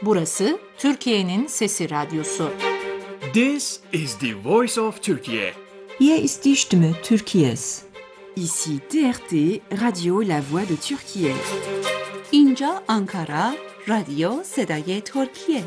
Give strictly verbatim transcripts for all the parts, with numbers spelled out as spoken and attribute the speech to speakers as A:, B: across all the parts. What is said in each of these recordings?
A: Burası Türkiye'nin Sesi Radyosu.
B: This is the voice of Turkey.
C: Hier ist die Stimme Türkiye's.
D: Ici T R T, Radio La Voix de Türkiye.
E: اینجا آنکارا، رادیو صدای ترکیه.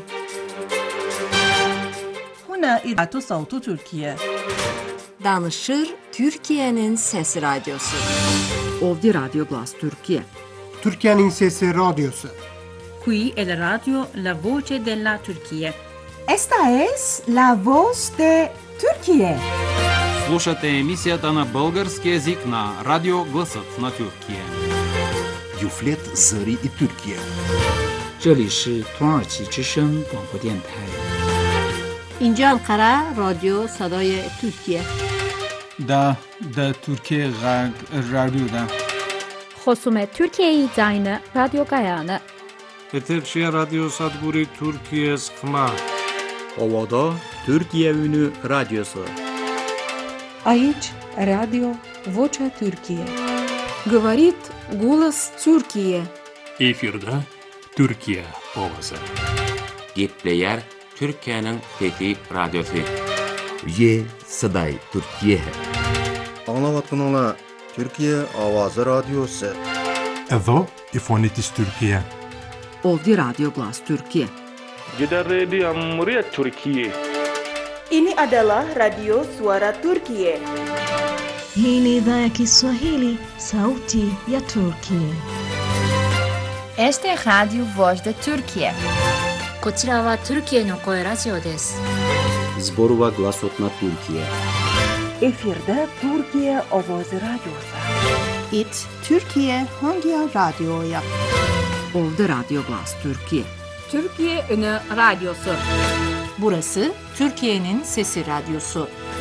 C: هنا إذاعة صوت تركيا.
A: Danışır Türkiye'nin Sesi Radyosu.
D: Ovdje Radio Glas Türkiye.
F: Türkiye'nin Sesi Radyosu.
G: Qui è la radio La Voce della Turchia.
C: Esta es la voz de Türkiye.
H: Слушате емисията на български език на Радио Гласът на Türkiye.
I: Юфлет Зари и Türkiye.
J: 这里是土耳其之声广播电台。
A: اینجا انقره رادیو صدای ترکیه.
K: دا دا Türkiye رادیو.
L: خصوم Türkiye'yi dayını Radyo Gayane.
M: Etekşehir Radyo Sadguri Türkiye Skma.
N: Ovada Türkiye Ünü Radyosu.
O: Aici Radio Vocea Türkiye.
P: Говорит голос Türkiye.
Q: Efirde Türkiye Ovası.
R: Gepleyer Türkiye'nin Fethi Radyosu.
I: Ye Saday Türkiye.
S: Anlavatkanala Türkiye Avazı Radyosu.
T: Evo İfonitis Türkiye.
D: Ovdje Radio Glas Türkiye.
U: Gidan Radio Muryat Türkiye.
V: Ini adalah Radio Suara Türkiye.
W: Hii ni idhaa ya Kiswahili, Sauti ya Turkiye.
X: Este es Radio Voz de Türkiye.
Y: こちらはトルキエの声ラジオです。
N: Zborova Glasot na Türkiye.
V: Efirde Türkiye Ovoz Radyosu.
E: It Türkiye hangi radyoya?
D: Ovdje Radio Glas Türkiye.
A: Türkiye Ünü Radyosu. Burası Türkiye'nin Sesi Radyosu.